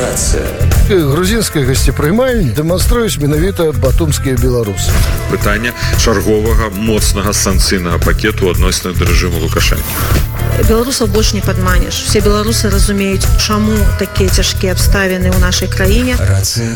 Грузінскай гасцепрымальні дэманструюць менавіта батумскія беларусы. Пытанне чарговага моцнага санкцыйнага пакету адносна да рэжыму Лукашэнкі. Беларусаў больш не падманеш. Все беларусы разумеюць, чаму такія цяжкія абставіны ў нашай краіне. Рацыя